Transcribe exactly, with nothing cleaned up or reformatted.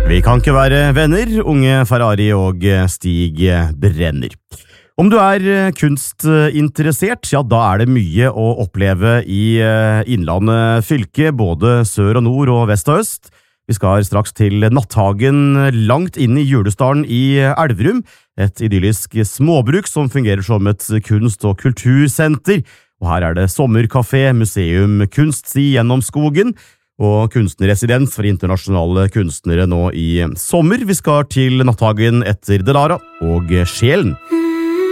Vi kan ikke være venner, unge Ferrari og Stig Brenner. Om du er kunstinteressert, ja, da er det mye å oppleve i Innlandet fylke, både sør og nord og vest og øst. Vi skal straks til Natthagen langt inn i Julesdalen i Elverum, et idyllisk småbruk som fungerer som et kunst- og kultursenter. Og her er det sommerkafé, museum, kunststi gjennom skogen, og kunstnerresidens for internasjonale kunstnere nå i sommer. Vi skal til Natthagen etter Delara og Sjelen.